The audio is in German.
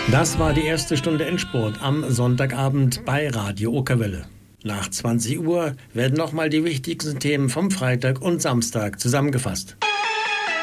Das war die erste Stunde Endspurt am Sonntagabend bei Radio Okerwelle. Nach 20 Uhr werden nochmal die wichtigsten Themen vom Freitag und Samstag zusammengefasst.